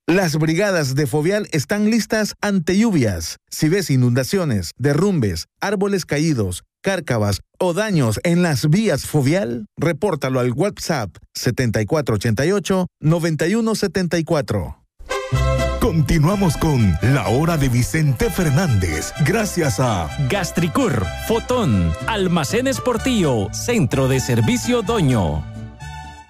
Las brigadas de Fovial están listas ante lluvias. Si ves inundaciones, derrumbes, árboles caídos, cárcavas o daños en las vías Fovial, repórtalo al WhatsApp 7488-9174. Continuamos con La Hora de Vicente Fernández, gracias a Gastricur, Fotón, Almacenes Portillo, Centro de Servicio Doño.